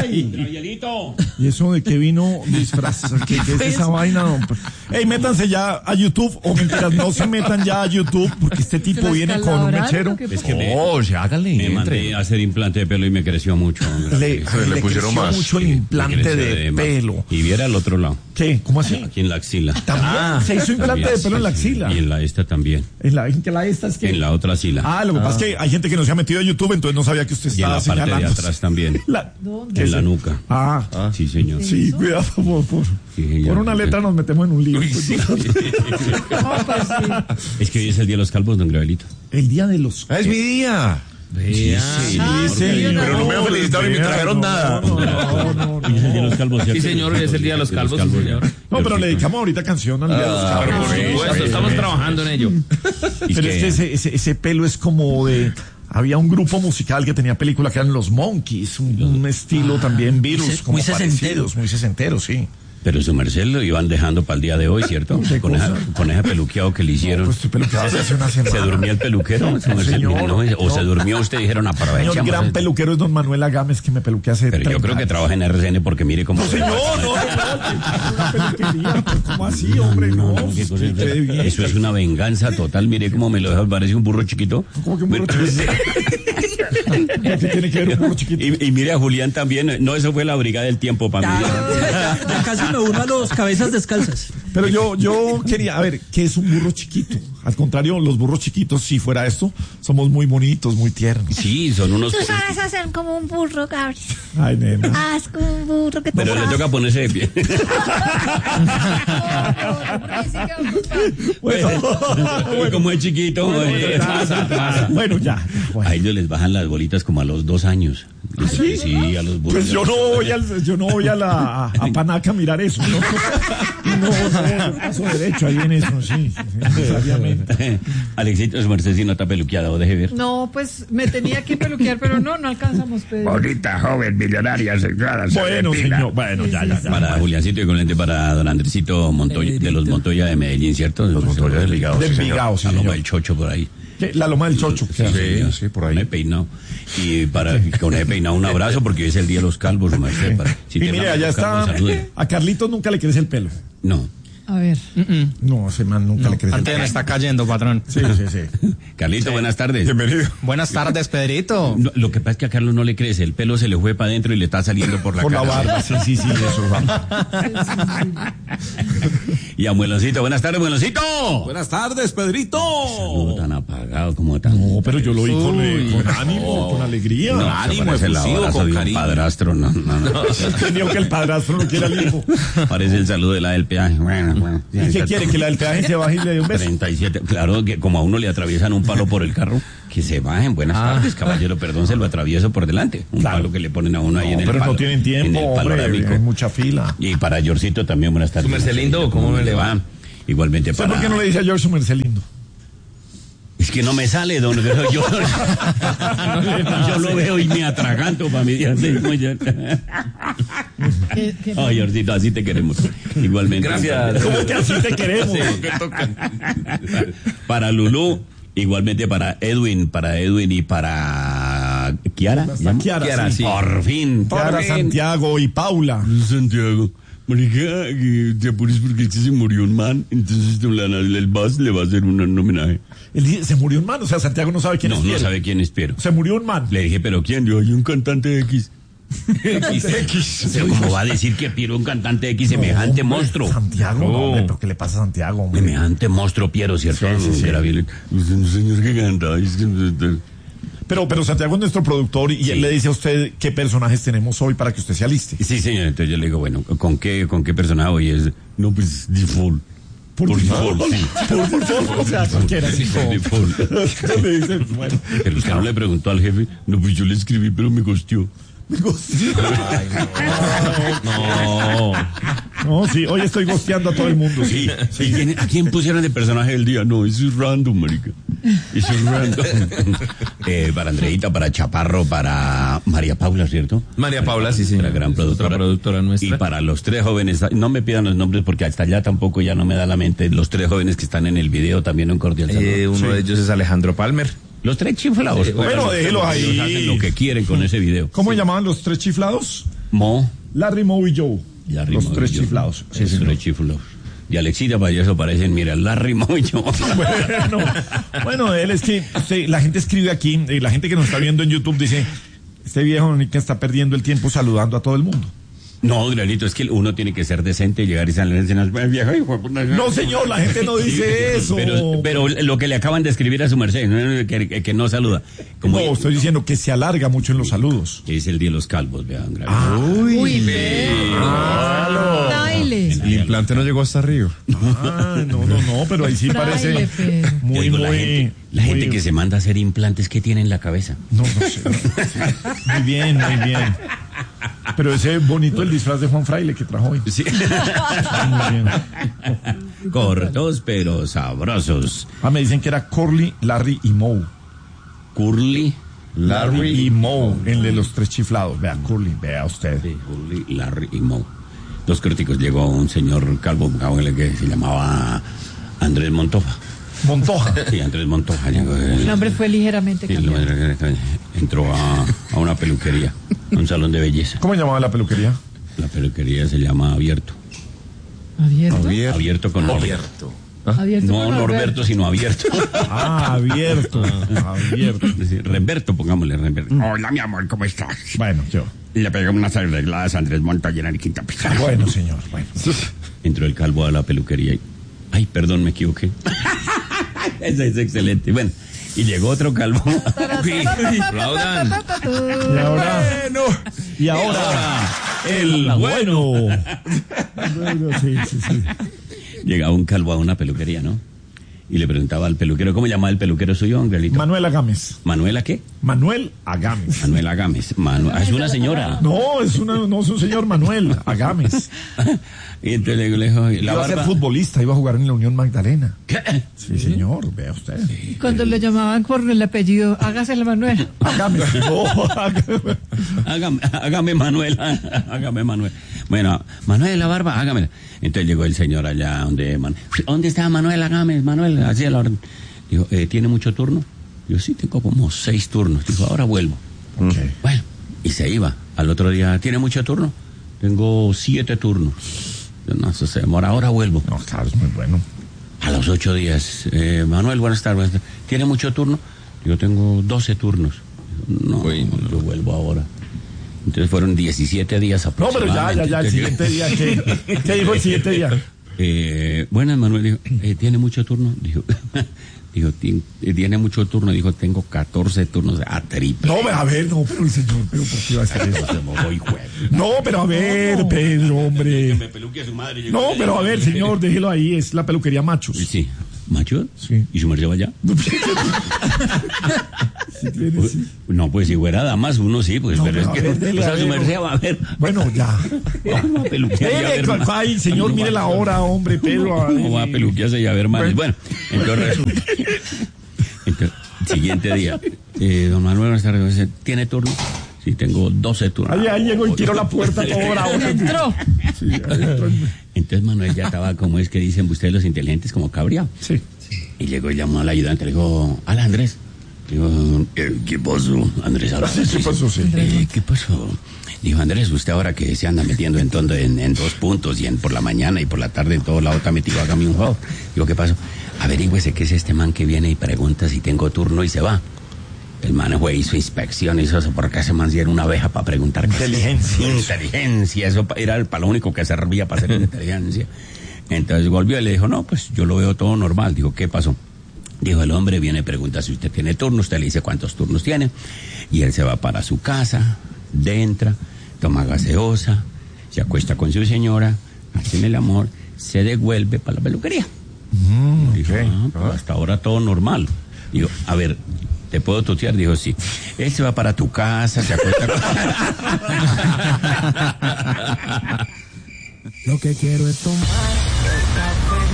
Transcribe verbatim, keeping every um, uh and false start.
hay? Gabrielito. ¿Y eso de qué vino disfraz? ¿Qué, qué es esa vaina, don? Ey, métanse ya a YouTube, o mentiras, no se metan ya a YouTube, porque este tipo viene con un mechero. Es que me, Oye, hágale, me entre. mandé a hacer implante de pelo y me creció mucho. Le, le le pusieron creció más. mucho el Me implante creció de más. pelo. Y viera al otro lado. ¿Qué? ¿Cómo así? Aquí en la axila. ¿También? ¿Se hizo implante También, de pelo en la sí, axila? Y en la esta también. ¿En la, en que la esta es que? En la otra axila. Ah, lo que pasa es que hay gente que no se ha metido a YouTube, entonces no sabía que usted Y en estaba la parte de señalando. atrás también. La, ¿qué En es la eso? nuca. Ah, Sí, señor. sí, cuidado, por, por, Sí, señor. por una letra nos metemos en un lío. Es que hoy es el día de los calvos, don Gravelito. El día de los... Ah, es mi día. Sí, Sí, señor. Pero no me han felicitado ni me trajeron nada. No, no, no, Hoy es el día de los calvos. Sí, señor, hoy es el día de los calvos, sí, señor. no, pero le dedicamos ahorita canción al día de los Ah, calvos. pero por Por supuesto, eso. estamos trabajando en ello. Y Pero es que ese, ese, ese pelo es como de... Había un grupo musical que tenía película que eran los Monkeys, un, un estilo también virus, muy como sesentero. parecidos, muy sesentero, sí. Pero su merced lo iban dejando para el día de hoy, ¿cierto? ¿Qué Con esa, cosa? con ese peluqueado que le hicieron. Pues tu peluqueado se hace una semana. ¿Se durmió el peluquero? Su merced? señor. No, o se No. durmió usted, dijeron El aprovechamos. gran peluquero es don Manuel Agames, que me peluquea hace Pero yo treinta creo que años. trabaja en R C N porque mire cómo... No, señor, no, no, no, una peluquería, pues, ¿cómo así, hombre? No, No, qué cosa es quede bien. eso es una venganza total. Mire cómo me lo deja, parece un burro chiquito. ¿Cómo que un burro chiquito? ¿Qué tiene que ver un burro chiquito? Y, y mire a Julián también. No, eso fue la brigada del tiempo para mí. Ya, ya casi me uno a los cabezas descalzas. Pero yo, yo quería, a ver, ¿qué es un burro chiquito? Al contrario, los burros chiquitos, si fuera esto, somos muy bonitos, muy tiernos. Sí, son unos... Tú sabes hacer como un burro, Gabriel. Ay, nena. Haz como un burro que te Pero le sabes. toca ponerse de pie. Bueno, Y como es chiquito... eh, bueno, ya. Bueno. a ellos les bajan las bolitas como a los dos años. ¿Sí? Sí, a los burros. Pues yo no voy al, yo no voy a la, a, a Panaca a mirar eso, ¿no? No, no, yo paso derecho ahí en eso, sí, sí, necesariamente. Alexito, su merced si no está peluqueado, o deje ver. No, pues me tenía que peluquear, pero no, no alcanzamos, Pedro. Bonita, joven, millonaria, sentada. Bueno, señor, bueno, ya, ya, ya. Para Juliancito y con lente para don Andresito Montoya, de los Montoya de Medellín, ¿cierto? Los Montoya del Ligado, Del sí, señor. Vigao, sí, La Loma señor. del Chocho por ahí. ¿Qué? La Loma del Chocho. Sí, ¿qué? Sí, sí, por Con ahí. el peinado. Y para, con el peinado, un abrazo porque hoy es el día de los calvos, su merced. Para, si Y tiene mire, allá amigos calvos, está, salude. a Carlitos nunca le crece el pelo. No. A ver. No, ese man nunca le crece el Antena pelo. está cayendo, patrón. Sí, sí, sí. Carlito, buenas tardes. Bienvenido. Buenas tardes, Pedrito. No, lo que pasa es que a Carlos no le crece, el pelo se le fue para adentro y le está saliendo por la Por la cara. barba, sí, sí, sí, eso va. Y a Mueloncito, buenas tardes, Mueloncito. Buenas tardes, Pedrito. Saludo tan apagado como tan... No, pero yo lo vi con, eh, con ánimo, con alegría. No, ánimo parece el efusivo, abrazo con de un cariño. padrastro, no, no, no. Tenía que el padrastro no quiera al hijo. Parece el saludo de la del peaje. Bueno, bueno. ¿Y qué quiere? ¿Que la del peaje se baje y le dé un beso? treinta y siete, claro, que como a uno le atraviesan un palo por el carro, que se bajen. Buenas tardes, caballero, perdón, se lo atravieso por delante. Un Claro. palo que le ponen a uno ahí en el Pero palo. no tienen tiempo, en el hombre, panorámico. hay mucha fila. Y para Yorcito también, buenas tardes. Su merced lindo, ¿cómo me le va? Igualmente ¿Usted para... por qué no le dice a George su merced lindo? Es que no me sale, don. Yo, yo, yo lo veo y me atraganto para mi día. ¿Qué- qué- Ay, Yorcito, así te queremos. Igualmente. Gracias. ¿Cómo que así te queremos? Para Lulú, igualmente para Edwin, para Edwin y para Kiara. ¿se llama? Kiara, Kiara, sí. sí. Por fin. por Kiara, fin. Santiago y Paula. Santiago. Marica, que te apures porque es que se murió un man, entonces el Bas le va a hacer un, un homenaje. Él dice, se murió un man, o sea, Santiago no sabe quién No, es no Piero. sabe quién es Piero. Se murió un man. Le dije, ¿pero quién? Yo, hay un cantante X. X. O sea, ¿cómo va a decir que Piero es un cantante X semejante No, hombre, monstruo? Santiago, no, No. hombre, ¿pero qué le pasa a Santiago, hombre? Semejante monstruo Piero, ¿cierto? Sí, sí, sí. Era bien- un señor que canta. es que- Pero, pero Santiago es nuestro productor y Sí. él le dice a usted qué personajes tenemos hoy para que usted se aliste. Sí, señor, entonces yo le digo, bueno, ¿con qué, con qué personaje hoy es? No, pues, default. Por Por default, default, sí. Por default, o sea, cualquiera. Sí, por default. Le dicen, bueno, Pero usted no le preguntó al jefe, no, pues yo le escribí, pero me costeó. me gustó. No. No, sí, hoy estoy gosteando a todo el mundo, sí. Sí. ¿Y quién- ¿A quién pusieron de personaje del día? No, eso es random, marica. Eso es random. eh, para Andreita, para Chaparro, para María Paula, ¿cierto? María Paula, sí, sí. La gran productora. Otra productora nuestra. Y para los tres jóvenes, no me pidan los nombres porque hasta allá tampoco ya no me da la mente. Los tres jóvenes que están en el video también un cordial saludo. Eh, uno Sí. de ellos es Alejandro Palmer. Los tres chiflados. Sí, pues, bueno, los- déjelos ahí. ellos hacen lo que quieren con ese video. ¿Cómo llamaban los tres chiflados? Mo. Larry, Moe y Joe. Larry, los Moe tres y Joe. chiflados. Sí, Los señor. tres chiflados. Y Alexita Payaso parecen, mira, Larry, Moe y Joe. Bueno, bueno, él es que usted, la gente escribe aquí, y la gente que nos está viendo en YouTube dice, este viejo que está perdiendo el tiempo saludando a todo el mundo. No, Granito, es que uno tiene que ser decente y llegar y salir en el viejo. hijo de puta". No, señor, la gente no dice eso. Pero, pero lo que le acaban de escribir a su merced, ¿no? que, que, que no saluda. Como No, estoy diciendo que se alarga mucho en los saludos. es el día de los calvos, vean, Granito. Ah, Uy, ve. Fraile. El implante no llegó hasta arriba. Ah, no, no, no, pero ahí sí parece Fraile, Pedro. Yo muy, digo, muy... la gente, la muy- gente que se manda a hacer implantes, ¿qué tiene en la cabeza? No, no sé. Muy bien, muy bien. Pero ese bonito el disfraz de Juan Fraile que trajo hoy. Sí. Muy bien. Cortos, pero sabrosos. Ah, me dicen que era Corley, Larry y Moe. Curly. Larry y Moe, el de los tres chiflados. Vea, Curly, vea usted. Sí, Curly, Larry y Moe. Dos críticos. Llegó un señor calvo que se llamaba Andrés Montoja. Montoja. Sí, Andrés Montoja. Llegó, El nombre fue ligeramente Sí, cambiado. lo- entró a, a una peluquería, a un salón de belleza. ¿Cómo llamaba la peluquería? La peluquería se llama Abierto. ¿Abierto? Abierto con Abierto. Abierto No con Norberto, sino Abierto. Ah, abierto. Abierto. Es decir, Remberto, pongámosle Remberto. Hola, mi amor, ¿cómo estás? Bueno, yo. Le pegó unas arregladas a Andrés Montoya en el quinta pizarra. Bueno, señor. Bueno. Entró el calvo a la peluquería y... Ay, perdón, me equivoqué. Esa es excelente. Bueno, y llegó otro calvo. Aplaudan. Y ahora. Y ahora. El bueno. Bueno, sí, sí, sí. Llegaba un calvo a una peluquería, ¿no? Y le preguntaba al peluquero, ¿cómo llamaba el peluquero suyo, Angelito? Manuel Agames. ¿Manuela qué? Manuel Agames. Manuela Gámez. Manu- ah, es una señora. No, es una, no es un señor Manuel Agames. Y entonces le dijo, la Iba a ser barba... futbolista, iba a jugar en la Unión Magdalena. ¿Qué? Sí, señor, vea usted. Y cuando le llamaban por el apellido, hágase la Manuel. Agames. No, Agames. Hágame, hágame Manuel, hágame Manuel. Bueno, Manuel, la barba, hágame. Entonces llegó el señor allá donde... Man- ¿Dónde está Manuel? Hágame, Manuel, hacía la orden. Dijo, eh, ¿tiene mucho turno? Yo sí, tengo como seis turnos. Dijo, ahora vuelvo. Ok. Bueno, y se iba. Al otro día, ¿tiene mucho turno? Tengo siete turnos. Yo, no, eso se demora, ahora vuelvo. No, claro, es muy bueno. A los ocho días, eh, Manuel, buenas tardes. ¿Tiene mucho turno? Yo tengo doce turnos. No, Uy, no. yo vuelvo ahora. Entonces fueron diecisiete días No, pero ya, ya, ya, el siguiente día, ¿qué, ¿qué dijo el siguiente día? Eh, buenas, Manuel, dijo, eh, ¿tiene mucho turno? Dijo, dijo, "Tien- eh, ¿tiene mucho turno? Dijo, tengo catorce turnos a triple. No, a ver, no, pero el señor, pero ¿por qué iba a hacer eso? Voy, juego. No, pero a ver, Pedro, hombre. Me peluque a su madre. yo- No, pero a ver, señor, déjelo ahí, es la peluquería Machos. Sí. ¿Macho? Sí. ¿Y su merced va allá? Sí, tiene, sí. No, pues si fuera damas, uno sí, pues, No, pero es pero a que, ver, dele, o sea, a su ver, merced no. va a ver. Bueno, ya. Vamos a peluquear y a Dele, ver más. ay, señor, mire la hora, hombre, Pedro. No va a peluquearse y a ver más. Bueno, entonces resulta. Entonces, siguiente día. Eh, don Manuel, buenas tardes. Dice, ¿tiene turno? Sí, tengo doce turnos. Ahí, ahí llegó y tiró la puerta toda hora. Entró. Sí, ahí entró. Entonces Manuel ya estaba, como es que dicen ustedes los inteligentes, como cabreado. Sí. Y llegó y llamó al ayudante, le dijo, hola Andrés. Digo, eh, ¿qué pasó? Andrés habla. Sí, ¿qué pasó? Sí. Eh, ¿Qué pasó? Dijo, Andrés, usted ahora que se anda metiendo en, todo, en, en dos puntos y en por la mañana y por la tarde en todo lado está metido, hágame un favor. Digo, ¿qué pasó? Averígüese qué es este man que viene y pregunta si tengo turno y se va. El man fue, hizo inspección, hizo eso, porque ese man sí era una abeja para preguntar. Inteligencia. Inteligencia, eso pa- era para lo único que servía para hacer inteligencia. Entonces volvió y le dijo, no, pues yo lo veo todo normal. Dijo, ¿qué pasó? Dijo, el hombre viene y pregunta si usted tiene turno, usted le dice cuántos turnos tiene, y él se va para su casa, entra, toma gaseosa, se acuesta con su señora, hacen el amor, se devuelve para la peluquería. Mm, Dijo, ok. ah, pues hasta ahora todo normal. Digo, a ver, ¿te puedo tutear? Dijo, sí. Él se va para tu casa, se acuesta con... Lo que quiero es tomar